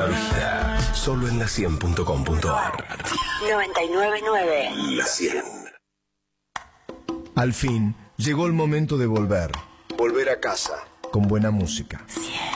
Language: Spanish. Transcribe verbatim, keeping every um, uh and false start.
vida. Solo en la cien punto com punto ar. noventa y nueve punto nueve. La cien. Al fin, llegó el momento de volver. Volver a casa. Con buena música. cien.